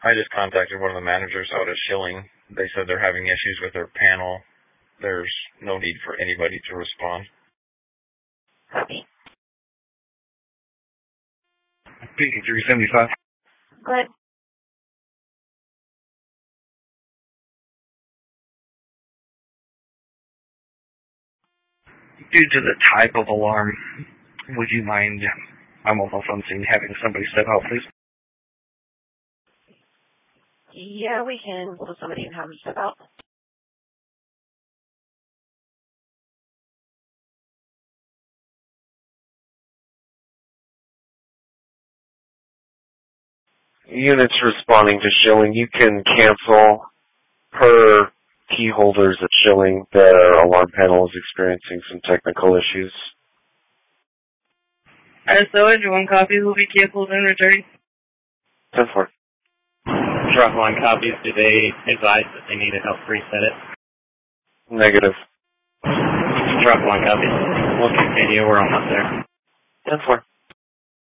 I just contacted one of the managers out at Schilling. They said they're having issues with their panel. There's no need for anybody to respond. Copy. P375. Go ahead. Due to the type of alarm, would you mind, I'm almost on scene, having somebody step out, please? Yeah, we can pull somebody and have them step out. Units responding to Schilling, you can cancel per key holders at Schilling. Their alarm panel is experiencing some technical issues. SOH, 1 copy will be canceled and returning. 10-4. Truck 1 copies. Do they advise that they need to help reset it? Negative. Truck 1 copies. We'll continue. We're almost there. 10-4.